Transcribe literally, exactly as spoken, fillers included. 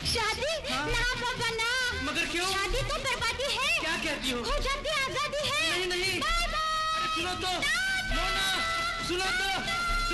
शादी ना पापा ना। मगर क्यों? शादी तो बर्बादी है। क्या कहती हो? हो जाती आजादी है। नहीं नहीं। Bye bye. सुनो तो मोना, सुनो तो।